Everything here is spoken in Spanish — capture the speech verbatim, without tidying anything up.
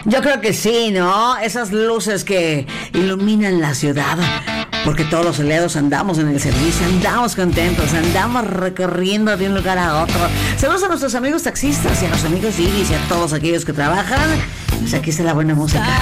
Yo creo que sí, ¿no? Esas luces que iluminan la ciudad. Porque todos los aliados andamos en el servicio, andamos contentos, andamos recorriendo de un lugar a otro. Saludos a nuestros amigos taxistas y a los amigos iris y a todos aquellos que trabajan. Pues aquí está la buena música.